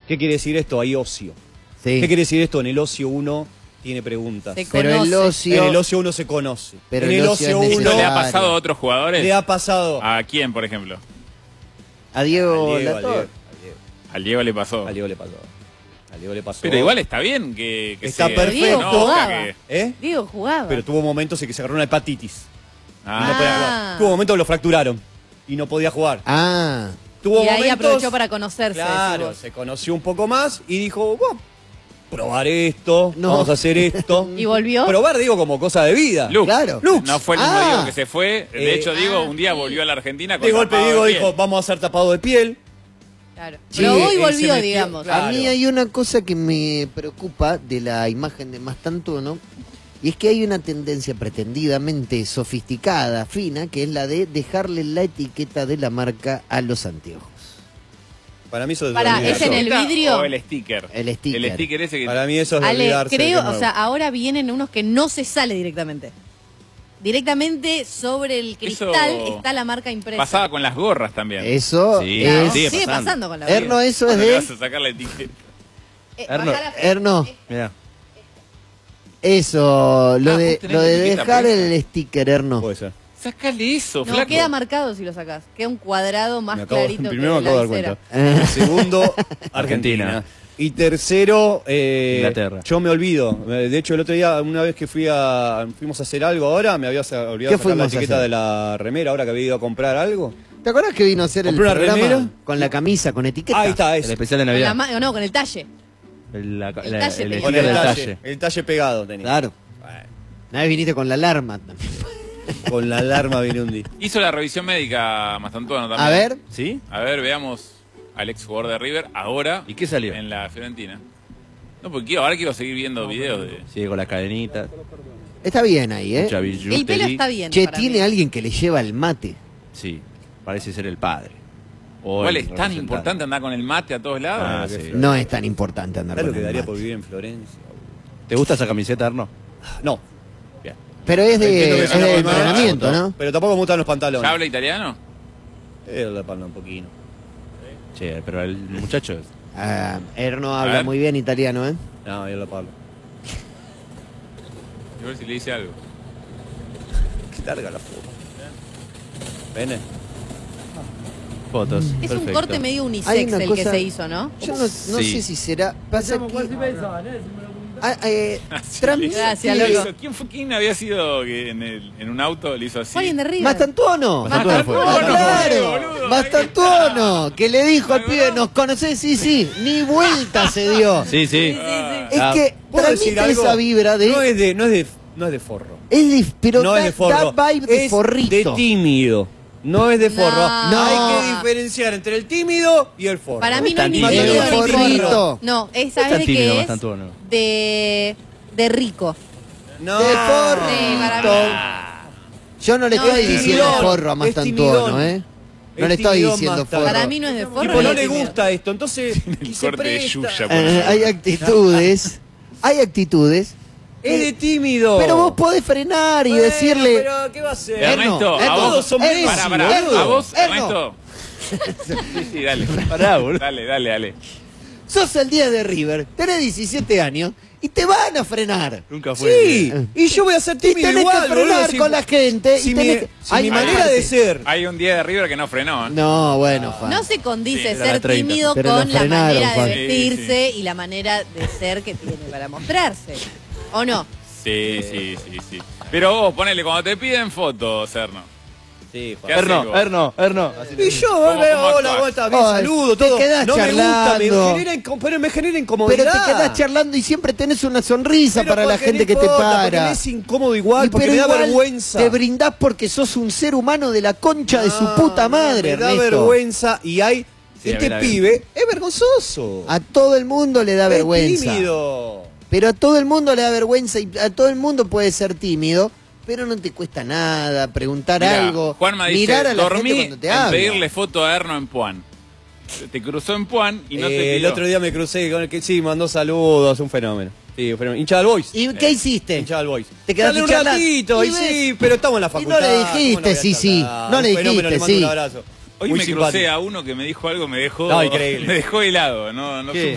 ¿Qué quiere decir esto? Hay ocio. Sí. ¿Qué quiere decir esto? En el ocio uno tiene preguntas. Pero el ocio... En el ocio uno se conoce. Pero en el ocio es uno... ¿Esto le ha pasado a otros jugadores? Le ha pasado. ¿A quién, por ejemplo? A Diego Al Diego, Latorre. Al Diego le pasó. Al Diego le pasó. Al Diego le pasó. Pero igual está bien que Está se perfecto. conozca, Jugaba. ¿Eh? Diego jugaba. Pero tuvo momentos en que se agarró una hepatitis. Ah, No podía jugar. Tuvo momentos que lo fracturaron y no podía jugar. Ah, Tuvo y ahí momentos, aprovechó para conocerse. claro, decís se conoció un poco más y dijo, bueno, probar esto, No. vamos a hacer esto. vos. ¿Y volvió? Probar, digo, como cosa de vida. Lux. claro. Lux. No fue el mismo Ah. Diego que se fue. De hecho, Diego un día sí. volvió a la Argentina con De golpe tapado Diego de piel. dijo, vamos a hacer tapado de piel. Claro. Sí, Probó y él volvió, se metió, digamos. claro. A mí hay una cosa que me preocupa de la imagen de Mastantuono, y es que hay una tendencia pretendidamente sofisticada, fina, que es la de dejarle la etiqueta de la marca a los anteojos. Para mí eso es Pará, olvidarse. ¿es en el vidrio? O el sticker. El sticker. El sticker ese que... Para mí eso es de Ale, olvidarse. de que creo, es o nuevo. sea, ahora vienen unos que no se sale directamente. Directamente sobre el cristal Eso está la marca impresa. Pasaba con las gorras también. Eso Sí, Claro, es... sigue sigue pasando. pasando con la Erno, eso es ¿Cuándo le de... vas a sacar la etiqueta? Erno. bajá la- Erno, Mirá. eso, lo Ah, de, vos tenés lo la de etiqueta dejar puesta. el sticker, Erno. Puede ser. Sácale eso, No, flaco. queda marcado si lo sacás. Queda un cuadrado más Me acabo- clarito primero que me acabo la de dar visera. cuenta. Segundo, Argentina. Y tercero, Inglaterra. yo me olvido. De hecho, el otro día, una vez que fuimos a hacer algo ahora, me había olvidado ¿Qué de sacar la fuimos a etiqueta hacer? de la remera ahora que había ido a comprar algo. ¿Te acuerdas que vino a hacer el ¿Compré una programa remera? con la camisa, con etiqueta? Ahí está, El eso. especial de Con la Navidad. no, con el talle. El talle el tenía. sticker Con del el talle. talle pegado tenía. Claro. Una vez viniste con la alarma. Con la alarma vine un día. Hizo la revisión médica Mastantuono también. A ver. ¿Sí? A ver, veamos al ex jugador de River ahora ¿Y qué salió? en la Fiorentina. No, porque ahora quiero seguir viendo videos de... Sigue con las cadenitas. Está bien ahí, ¿eh? Mucha El pelo billutería. está bien. Che, para tiene mí. alguien que le lleva el mate. Sí, parece ser el padre. O ¿Cuál el es tan representante. importante andar con el mate a todos lados? Ah, qué sí. feo. No es tan importante andar ¿Sabes con lo que el daría mate. por vivir en Florencia? ¿Te gusta esa camiseta, Arno? No. Bien. Pero es Entiendo de, que es sea de la primera entrenamiento, ¿no? Pero tampoco me gustan los ¿Ya pantalones. habla italiano? La palma un poquito. Che, pero el muchacho es... Ah, Erno A habla ver. muy bien italiano, ¿eh? No, yo la palma. A ver si le dice algo. Qué larga la foto. Pene. Fotos. Es Perfecto. un corte medio Hay unisex una el que cosa- se hizo, ¿no? Yo no Sí. sé si será... Pasa que... transmite- Gracias, ¿Quién loco. hizo? ¿Quién había sido que en un auto le hizo así? Alguien de River. Mastantuono. Mastantuono fue. Ah, claro. boludo, Mastantuono. Que le dijo al pibe, ¿nos conocés? Sí, sí. Ni vuelta se dio. Sí, sí. Es que ¿Puedo decir transmite algo? esa vibra de... No es de forro. pero No da, es de forro. da vibe de Es forrito. de tímido. No es de forro. No. Hay que diferenciar entre el tímido y el forro. Para mí no es tan ni tímido. tímido ni Forrito. forro. No, esa Está es de tímido que es Mastantuono. de rico. No. De Sí, forrito. para mí. Yo no le No, estoy es diciendo timidón, forro a es Mastantuono, timidón. ¿eh? No Es le estoy timidón diciendo Mastantuono. forro. Para mí no es de forro. Tipo, ni no de le tímido. gusta esto, entonces El se corte de presta. Yuya, por ejemplo. Hay actitudes. Hay actitudes. Es de tímido. Pero vos podés frenar y Bueno, decirle... Pero, ¿qué va a hacer? Ernesto, a todos vos. son Erno, Messi, Pará, boludo. a vos, Erno. Ernesto. Sí, dale. Pará, boludo. Dale. Sos el 10 de River, tenés 17 años y te van a frenar. Nunca fue. Sí, y yo voy a ser Y tímido tenés igual, que frenar boludo, si- con la gente. Si y mi, tenés que... si Hay mi una manera parte. de ser... Hay un día de River que no frenó, ¿eh? No, bueno, Juan. No se condice Sí, era ser la 30. tímido Pero con lo la frenaron, manera de Juan. vestirse y la manera de ser que tiene para mostrarse. ¿O no? Sí. Pero vos, ponele, cuando te piden fotos, Erno. Sí, ¿Qué haces vos? Erno. Así Y yo, ¿Cómo hola, actuás? ¿cómo estás? Bien, Ay, saludo, te todo. quedás No me gusta, charlando. pero me genera incomodidad. Pero te quedás charlando y siempre tenés una sonrisa Pero para la porque gente no que te importa, porque para. me es incómodo igual, Y porque pero me da igual vergüenza. Te brindás porque sos un ser humano de la concha de su No, puta no, madre, me da Ernesto. vergüenza y hay... Sí, este a ver. pibe es vergonzoso. A todo el mundo le da Es vergüenza. tímido. Pero a todo el mundo le da vergüenza y a todo el mundo puede ser tímido, pero no te cuesta nada preguntar Mirá, algo, Juanma dice, mirar a la gente dormí cuando te en habla. pedirle foto a Erno en Puan. Te cruzó en Puan y no te El pidió. otro día me crucé con el que sí, mandó saludos, un fenómeno. Sí, un fenómeno. Hincha del Boys. ¿Y qué hiciste? Hincha del Boys. Te quedaste Dale un charlando. ratito, y Y ves. sí, pero estamos en la Y facultad. no le dijiste, ¿cómo voy a sí, sí. charlar? No le Un fenómeno, dijiste, le mando sí. un abrazo. Hoy Muy me simpático. crucé a uno que me dijo algo, me dejó, No, increíble. me dejó helado. No ¿Qué? supe